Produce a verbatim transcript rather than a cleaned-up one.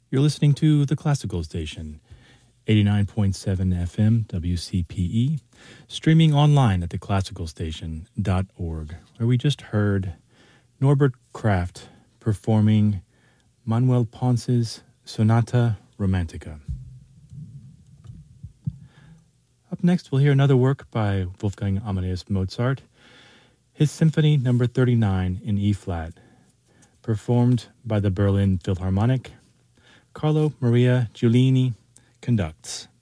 You're listening to the Classical Station, eighty-nine point seven F M W C P E, streaming online at the classical station dot org, where we just heard Norbert Kraft performing Manuel Ponce's Sonata Romantica. Up next, we'll hear another work by Wolfgang Amadeus Mozart, his Symphony Number thirty-nine in E-flat, performed by the Berlin Philharmonic. Carlo Maria Giulini conducts.